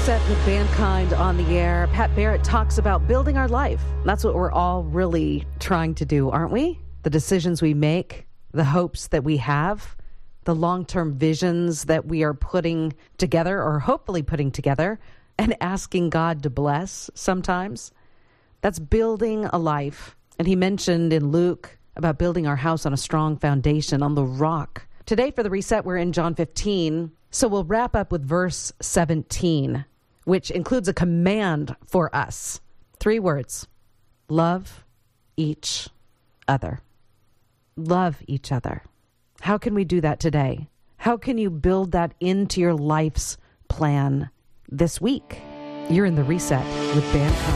Reset with Mankind on the air. Pat Barrett talks about building our life. That's what we're all really trying to do, aren't we? The decisions we make, the hopes that we have, the long-term visions that we are putting together or hopefully putting together and asking God to bless sometimes. That's building a life. And he mentioned in Luke about building our house on a strong foundation, on the rock. Today for the Reset, we're in John 15. So we'll wrap up with verse 17, which includes a command for us. 3 words. Love each other. Love each other. How can we do that today? How can you build that into your life's plan this week? You're in the Reset with Mankind.